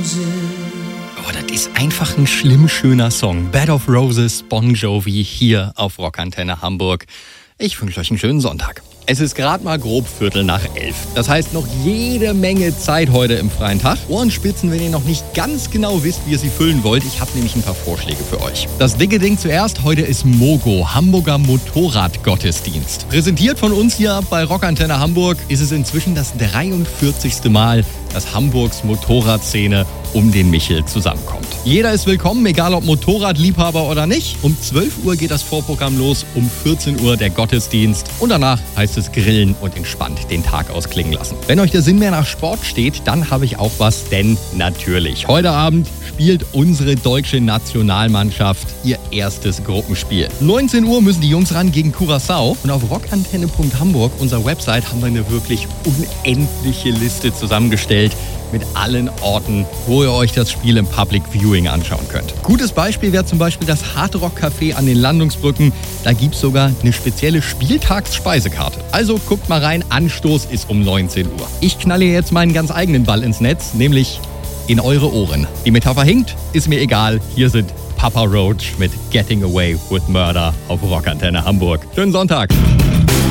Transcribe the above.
Oh, das ist einfach ein schlimm schöner Song. Bed of Roses, Bon Jovi, hier auf Rockantenne Hamburg. Ich wünsche euch einen schönen Sonntag. Es ist gerade mal grob 11:15. Das heißt noch jede Menge Zeit heute im freien Tag. Ohrenspitzen, wenn ihr noch nicht ganz genau wisst, wie ihr sie füllen wollt. Ich habe nämlich ein paar Vorschläge für euch. Das dicke Ding zuerst. Heute ist Mogo, Hamburger Motorradgottesdienst. Präsentiert von uns hier bei Rockantenne Hamburg ist es inzwischen das 43. Mal, dass Hamburgs Motorradszene um den Michel zusammenkommt. Jeder ist willkommen, egal ob Motorradliebhaber oder nicht. Um 12 Uhr geht das Vorprogramm los, um 14 Uhr der Gottesdienst und danach heißt es grillen und entspannt den Tag ausklingen lassen. Wenn euch der Sinn mehr nach Sport steht, dann habe ich auch was, denn natürlich, heute Abend spielt unsere deutsche Nationalmannschaft ihr erstes Gruppenspiel. 19 Uhr müssen die Jungs ran gegen Curaçao und auf rockantenne.hamburg, unserer Website, haben wir eine wirklich unendliche Liste zusammengestellt mit allen Orten, wo ihr euch das Spiel im Public Viewing anschauen könnt. Gutes Beispiel wäre zum Beispiel das Hardrock Café an den Landungsbrücken. Da gibt es sogar eine spezielle Spieltagsspeisekarte. Also guckt mal rein, Anstoß ist um 19 Uhr. Ich knalle jetzt meinen ganz eigenen Ball ins Netz, nämlich in eure Ohren. Die Metapher hinkt, ist mir egal. Hier sind Papa Roach mit Getting Away with Murder auf Rockantenne Hamburg. Schönen Sonntag!